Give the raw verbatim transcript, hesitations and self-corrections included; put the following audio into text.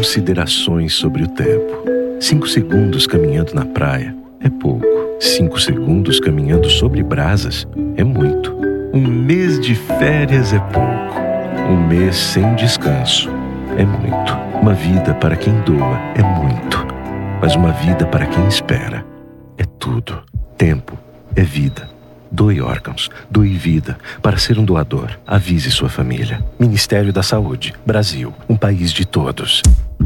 Considerações sobre o tempo. Cinco segundos caminhando na praia é pouco. Cinco segundos caminhando sobre brasas é muito. Um mês de férias é pouco. Um mês sem descanso é muito. Uma vida para quem doa é muito. Mas uma vida para quem espera é tudo. Tempo é vida. Doe órgãos, doe vida. Para ser um doador, avise sua família. Ministério da Saúde, Brasil, um país de todos.